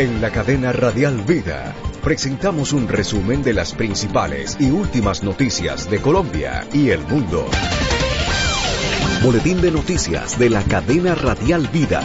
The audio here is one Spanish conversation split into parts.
En la cadena Radial Vida presentamos un resumen de las principales y últimas noticias de Colombia y el mundo. Boletín de noticias de la cadena Radial Vida.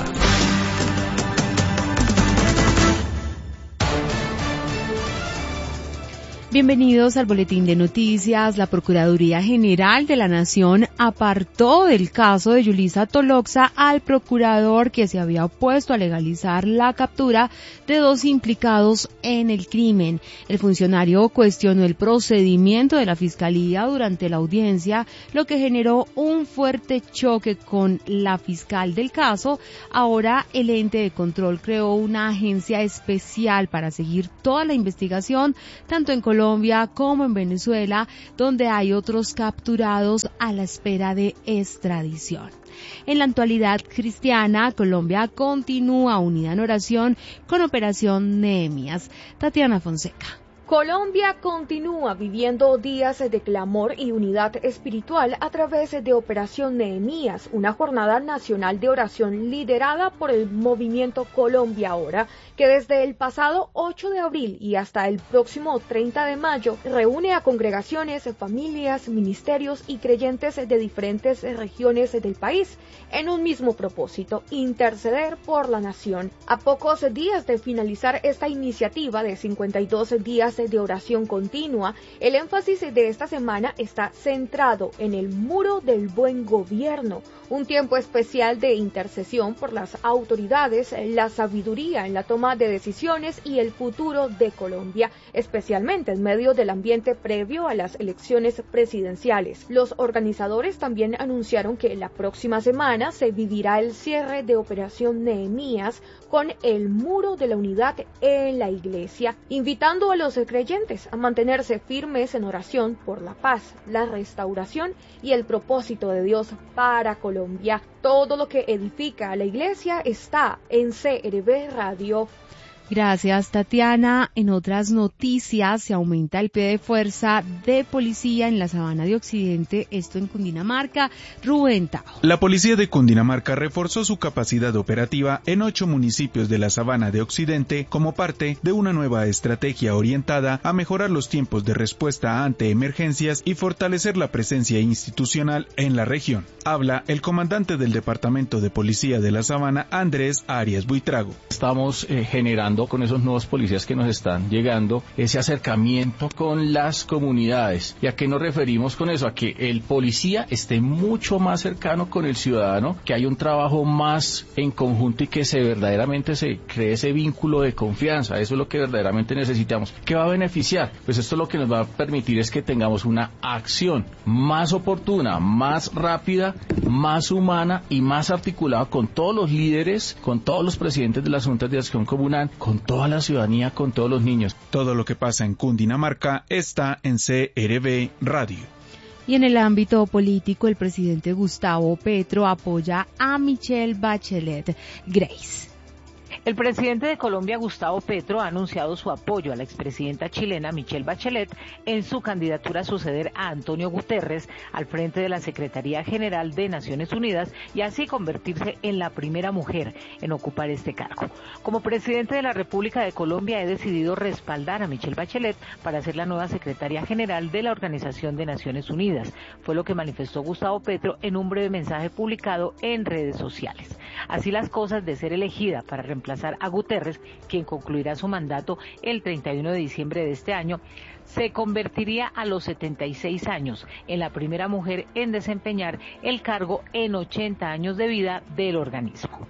Bienvenidos al Boletín de Noticias. La Procuraduría General de la Nación apartó del caso de Yulisa Toloxa al procurador que se había opuesto a legalizar la captura de dos implicados en el crimen. El funcionario cuestionó el procedimiento de la Fiscalía durante la audiencia, lo que generó un fuerte choque con la fiscal del caso. Ahora el ente de control creó una agencia especial para seguir toda la investigación, tanto en Colombia como en Venezuela, donde hay otros capturados a la espera de extradición. En la actualidad cristiana, Colombia continúa unida en oración con Operación Nehemías. Tatiana Fonseca. Colombia continúa viviendo días de clamor y unidad espiritual a través de Operación Nehemías, una jornada nacional de oración liderada por el movimiento Colombia Ora, que desde el pasado 8 de abril y hasta el próximo 30 de mayo reúne a congregaciones, familias, ministerios y creyentes de diferentes regiones del país en un mismo propósito: interceder por la nación. A pocos días de finalizar esta iniciativa de 52 días de oración continua, el énfasis de esta semana está centrado en el muro del buen gobierno, un tiempo especial de intercesión por las autoridades, la sabiduría en la toma de decisiones y el futuro de Colombia, especialmente en medio del ambiente previo a las elecciones presidenciales. Los organizadores también anunciaron que la próxima semana se vivirá el cierre de Operación Nehemías con el muro de la unidad en la iglesia, invitando a los creyentes a mantenerse firmes en oración por la paz, la restauración y el propósito de Dios para Colombia. Todo lo que edifica a la iglesia está en CRB Radio. Gracias, Tatiana. En otras noticias, se aumenta el pie de fuerza de policía en la Sabana de Occidente, esto en Cundinamarca. Rubén Tajo. La policía de Cundinamarca reforzó su capacidad operativa en 8 municipios de la Sabana de Occidente como parte de una nueva estrategia orientada a mejorar los tiempos de respuesta ante emergencias y fortalecer la presencia institucional en la región. Habla el comandante del Departamento de Policía de la Sabana, Andrés Arias Buitrago. Estamos generando con esos nuevos policías que nos están llegando ese acercamiento con las comunidades. ¿Y a qué nos referimos con eso? A que el policía esté mucho más cercano con el ciudadano, que haya un trabajo más en conjunto y que verdaderamente se cree ese vínculo de confianza. Eso es lo que verdaderamente necesitamos. ¿Qué va a beneficiar? Pues esto lo que nos va a permitir es que tengamos una acción más oportuna, más rápida, más humana y más articulada con todos los líderes, con todos los presidentes de las juntas de acción comunal, con toda la ciudadanía, con todos los niños. Todo lo que pasa en Cundinamarca está en CRB Radio. Y en el ámbito político, el presidente Gustavo Petro apoya a Michelle Bachelet. Grace. El presidente de Colombia, Gustavo Petro, ha anunciado su apoyo a la expresidenta chilena Michelle Bachelet en su candidatura a suceder a Antonio Guterres al frente de la Secretaría General de Naciones Unidas y así convertirse en la primera mujer en ocupar este cargo. Como presidente de la República de Colombia, he decidido respaldar a Michelle Bachelet para ser la nueva secretaria general de la Organización de Naciones Unidas. Fue lo que manifestó Gustavo Petro en un breve mensaje publicado en redes sociales. Así las cosas, de ser elegida para reemplazar a Guterres, quien concluirá su mandato el 31 de diciembre de este año, se convertiría a los 76 años en la primera mujer en desempeñar el cargo en 80 años de vida del organismo.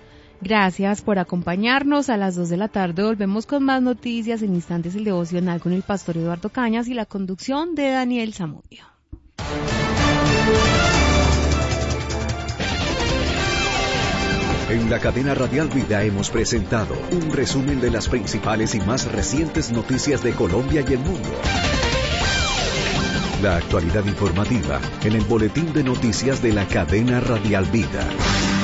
Gracias por acompañarnos. A las 2 de la tarde volvemos con más noticias. En instantes, el devocional con el pastor Eduardo Cañas y la conducción de Daniel Zamudio. En la cadena Radial Vida hemos presentado un resumen de las principales y más recientes noticias de Colombia y el mundo. La actualidad informativa en el Boletín de Noticias de la cadena Radial Vida.